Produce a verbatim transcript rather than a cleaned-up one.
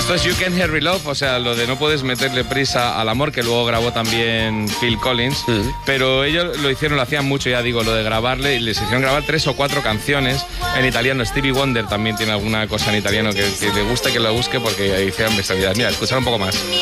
Esto es You Can't Hurry Love, o sea, lo de no puedes meterle prisa al amor, que luego grabó también Phil Collins, mm. pero ellos lo hicieron, lo hacían mucho, ya digo, lo de grabarle, y les hicieron grabar tres o cuatro canciones en italiano. Stevie Wonder también tiene alguna cosa en italiano que, que le gusta que lo busque porque hicieron bestialidad. Mira, escuchar un poco más.